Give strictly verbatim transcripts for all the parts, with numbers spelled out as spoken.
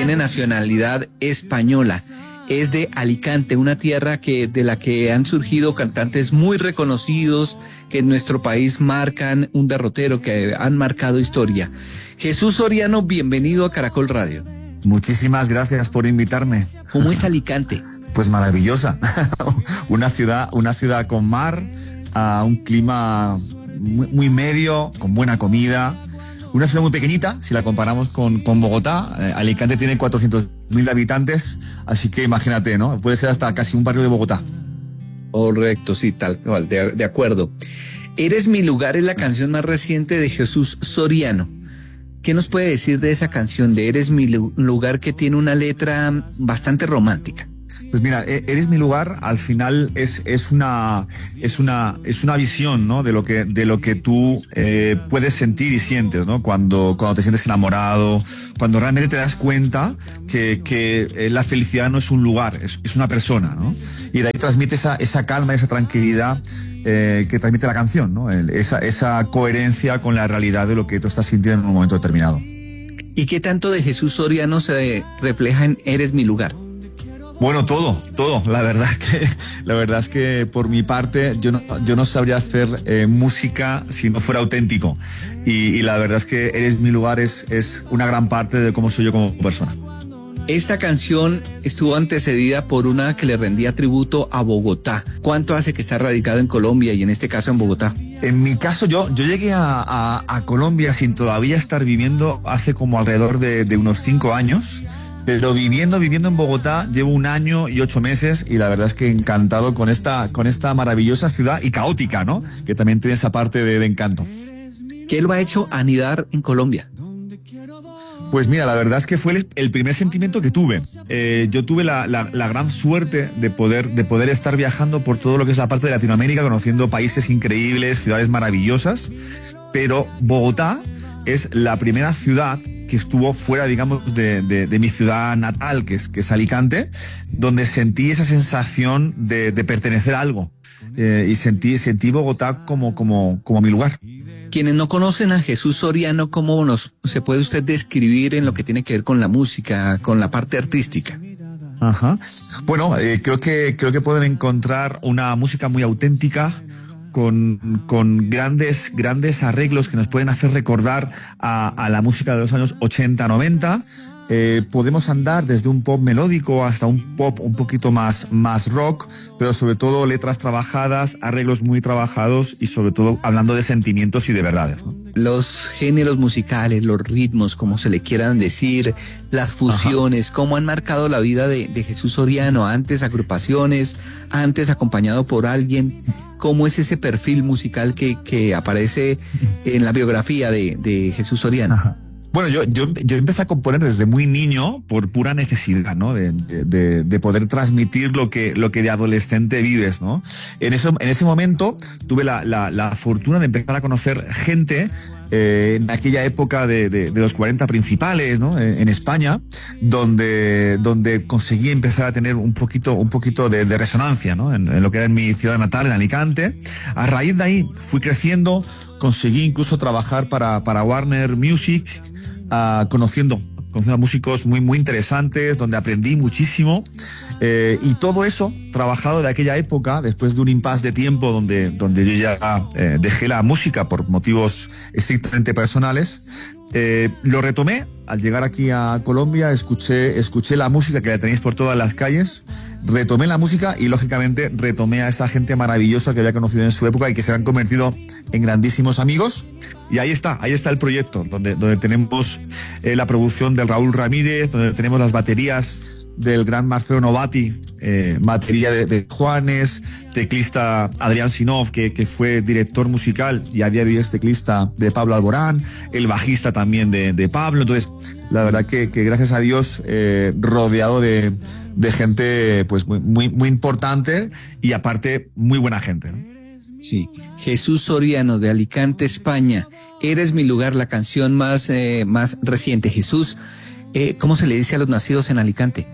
tiene nacionalidad española. Es de Alicante, una tierra que de la que han surgido cantantes muy reconocidos que en nuestro país marcan un derrotero, que han marcado historia. Jesús Soriano, bienvenido a Caracol Radio. Muchísimas gracias por invitarme. ¿Cómo es Alicante? Pues maravillosa. una ciudad, una ciudad con mar, uh, un clima muy, muy medio, con buena comida. Una ciudad muy pequeñita, si la comparamos con, con Bogotá. Eh, Alicante tiene cuatrocientos mil habitantes, así que imagínate, ¿no? Puede ser hasta casi un barrio de Bogotá. Correcto, sí, tal cual, de, de acuerdo. Eres mi lugar es la canción más reciente de Jesús Soriano. ¿Qué nos puede decir de esa canción de Eres mi lugar, que tiene una letra bastante romántica? Pues mira, Eres mi lugar al final es, es una es una es una visión, ¿no? De lo que de lo que tú eh, puedes sentir y sientes, ¿no? Cuando cuando te sientes enamorado, cuando realmente te das cuenta que que eh, la felicidad no es un lugar, es, es una persona, ¿no? Y de ahí transmite esa esa calma, esa tranquilidad eh, que transmite la canción, ¿no? El, esa esa coherencia con la realidad de lo que tú estás sintiendo en un momento determinado. ¿Y qué tanto de Jesús Soriano se refleja en Eres mi lugar? Bueno, todo, todo. La verdad es que, la verdad es que por mi parte yo no, yo no sabría hacer eh, música si no fuera auténtico. Y, y la verdad es que Eres mi lugar es, es una gran parte de cómo soy yo como persona. Esta canción estuvo antecedida por una que le rendía tributo a Bogotá. ¿Cuánto hace que está radicado en Colombia y en este caso en Bogotá? En mi caso, yo, yo llegué a, a, a Colombia sin todavía estar viviendo hace como alrededor de, de unos cinco años. Pero viviendo, viviendo en Bogotá, llevo un año y ocho meses y la verdad es que encantado con esta, con esta maravillosa ciudad y caótica, ¿no? Que también tiene esa parte de, de encanto. ¿Qué lo ha hecho anidar en Colombia? Pues mira, la verdad es que fue el, el primer sentimiento que tuve. Eh, yo tuve la, la, la gran suerte de poder, de poder estar viajando por todo lo que es la parte de Latinoamérica, conociendo países increíbles, ciudades maravillosas, pero Bogotá es la primera ciudad que estuvo fuera, digamos, de, de, de mi ciudad natal, que es, que es Alicante, donde sentí esa sensación de, de pertenecer a algo. Eh, y sentí, sentí Bogotá como, como, como mi lugar. Quienes no conocen a Jesús Soriano, ¿cómo nos se puede usted describir en lo que tiene que ver con la música, con la parte artística? Ajá. Bueno, eh, creo que, creo que pueden encontrar una música muy auténtica, Con, con grandes, grandes arreglos que nos pueden hacer recordar a, a la música de los años ochenta, noventa. Eh, podemos andar desde un pop melódico hasta un pop un poquito más, más rock, pero sobre todo letras trabajadas, arreglos muy trabajados y sobre todo hablando de sentimientos y de verdades, ¿no? Los géneros musicales, los ritmos, como se le quieran decir, las fusiones, Ajá. ¿Cómo han marcado la vida de, de Jesús Soriano? Antes agrupaciones, antes acompañado por alguien. ¿Cómo es ese perfil musical que, que aparece en la biografía de, de Jesús Soriano? Ajá. Bueno, yo, yo, yo empecé a componer desde muy niño por pura necesidad, ¿no? De, de, de poder transmitir lo que, lo que de adolescente vives, ¿no? En eso, en ese momento tuve la, la, la fortuna de empezar a conocer gente eh, en aquella época de, de, de los cuarenta principales, ¿no? En, en España, donde, donde conseguí empezar a tener un poquito, un poquito de, de resonancia, ¿no? En, en lo que era en mi ciudad natal, en Alicante. A raíz de ahí fui creciendo, conseguí incluso trabajar para, para Warner Music, Uh, conociendo, conociendo a músicos muy, muy interesantes, donde aprendí muchísimo. Eh, y todo eso, trabajado de aquella época, después de un impasse de tiempo donde, donde yo ya eh, dejé la música por motivos estrictamente personales, eh, lo retomé. Al llegar aquí a Colombia, escuché, escuché la música que la tenéis por todas las calles, retomé la música y, lógicamente, retomé a esa gente maravillosa que había conocido en su época y que se han convertido en grandísimos amigos. Y ahí está, ahí está el proyecto, donde, donde tenemos eh, la producción del Raúl Ramírez, donde tenemos las baterías del gran Marcelo Novati, eh, batería de, de Juanes, teclista Adrián Sinov, que, que fue director musical y a día de hoy es teclista de Pablo Alborán, el bajista también de, de Pablo. Entonces, la verdad que, que gracias a Dios, eh, rodeado de, de gente pues muy, muy, muy importante y aparte muy buena gente, ¿no? Sí. Jesús Soriano, de Alicante, España. Eres mi lugar, la canción más, eh, más reciente. Jesús, eh, ¿cómo se le dice a los nacidos en Alicante?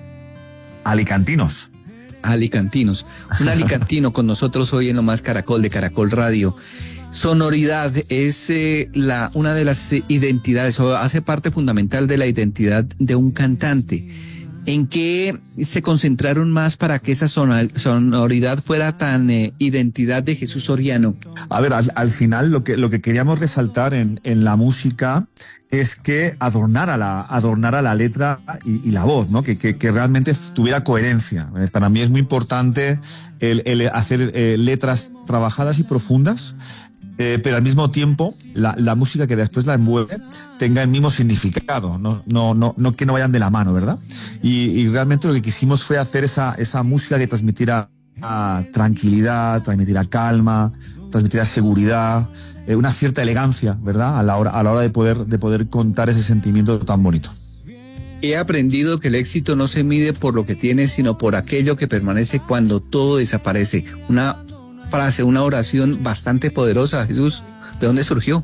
Alicantinos. Alicantinos. Un alicantino con nosotros hoy en Lo Más Caracol de Caracol Radio. Sonoridad es eh, la, una de las eh, identidades, o hace parte fundamental de la identidad de un cantante. ¿En qué se concentraron más para que esa sonoridad fuera tan eh, identidad de Jesús Soriano? A ver, al, al final lo que, lo que queríamos resaltar en, en la música es que adornara la, adornara la letra y, y la voz, ¿no? Que, que, que realmente tuviera coherencia. Para mí es muy importante el, el hacer eh, letras trabajadas y profundas, Eh, pero al mismo tiempo la, la música que después la envuelve tenga el mismo significado, no, no, no, no que no vayan de la mano, ¿verdad? Y, y realmente lo que quisimos fue hacer esa, esa música que transmitiera a tranquilidad, transmitiera calma, transmitiera seguridad, eh, una cierta elegancia, ¿verdad? A la hora, a la hora de poder, de poder contar ese sentimiento tan bonito. He aprendido que el éxito no se mide por lo que tienes, sino por aquello que permanece cuando todo desaparece. Una frase, una oración bastante poderosa. Jesús, ¿de dónde surgió?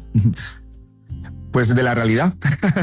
Pues de la realidad,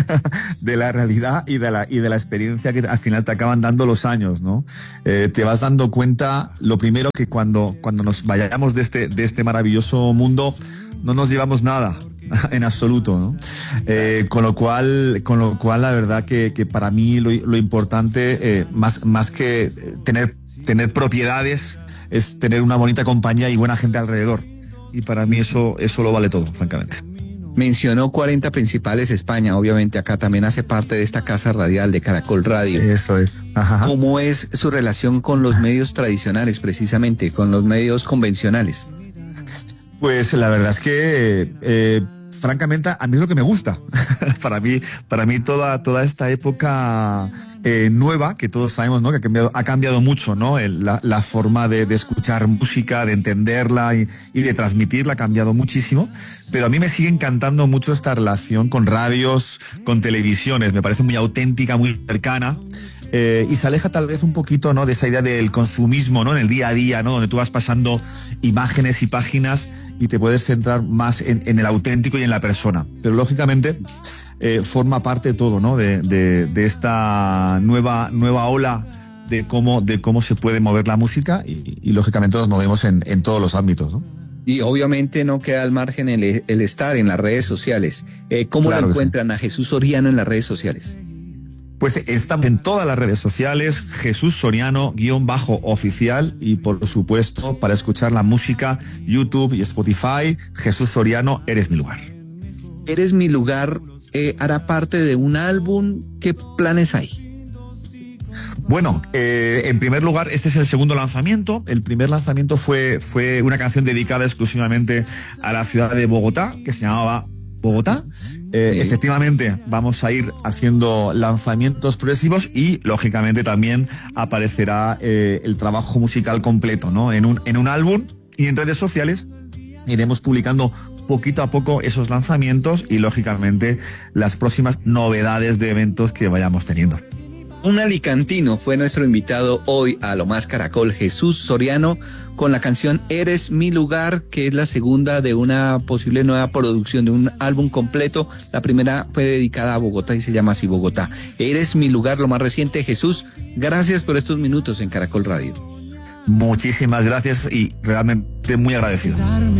de la realidad y de la, y de la experiencia que al final te acaban dando los años, ¿no? Eh, te vas dando cuenta, lo primero, que cuando, cuando nos vayamos de este, de este maravilloso mundo, no nos llevamos nada, en absoluto, ¿no? Eh, con lo cual, con lo cual la verdad que, que para mí lo, lo importante, eh, más, más que tener, tener propiedades, es tener una bonita compañía y buena gente alrededor. Y para mí eso, eso lo vale todo, francamente. Mencionó cuarenta Principales España, obviamente acá también hace parte de esta casa radial de Caracol Radio. Eso es. Ajá. ¿Cómo es su relación con los medios tradicionales, precisamente, con los medios convencionales? Pues la verdad es que, eh, francamente, a mí es lo que me gusta. para mí, para mí toda, toda esta época eh, nueva, que todos sabemos, ¿no? Que ha cambiado, ha cambiado mucho, ¿no? El, la, la forma de, de escuchar música, de entenderla y, y de transmitirla ha cambiado muchísimo. Pero a mí me sigue encantando mucho esta relación con radios, con televisiones. Me parece muy auténtica, muy cercana. Eh, y se aleja tal vez un poquito, ¿no? De esa idea del consumismo, ¿no? En el día a día, ¿no? Donde tú vas pasando imágenes y páginas y te puedes centrar más en, en el auténtico y en la persona. Pero lógicamente eh, forma parte de todo, ¿no? De, de, de esta nueva, nueva ola de cómo, de cómo se puede mover la música y, y lógicamente nos movemos en, en todos los ámbitos, ¿no? Y obviamente no queda al margen el, el estar en las redes sociales. Eh, ¿Cómo Claro lo que sí. encuentran a Jesús Soriano en las redes sociales? Pues estamos en todas las redes sociales, Jesús Soriano, guión bajo oficial, y por supuesto, para escuchar la música, YouTube y Spotify, Jesús Soriano, Eres mi lugar. Eres mi lugar, eh, hará parte de un álbum. ¿Qué planes hay? Bueno, eh, en primer lugar, este es el segundo lanzamiento. El primer lanzamiento fue, fue una canción dedicada exclusivamente a la ciudad de Bogotá, que se llamaba Bogotá. Eh, sí. Efectivamente, vamos a ir haciendo lanzamientos progresivos y, lógicamente, también aparecerá eh, el trabajo musical completo, ¿no? En un, en un álbum, y en redes sociales iremos publicando poquito a poco esos lanzamientos y, lógicamente, las próximas novedades de eventos que vayamos teniendo. Un alicantino fue nuestro invitado hoy a Lo Más Caracol, Jesús Soriano, con la canción Eres mi lugar, que es la segunda de una posible nueva producción de un álbum completo. La primera fue dedicada a Bogotá y se llama así Bogotá. Eres mi lugar, lo más reciente. Jesús, gracias por estos minutos en Caracol Radio. Muchísimas gracias y realmente muy agradecido.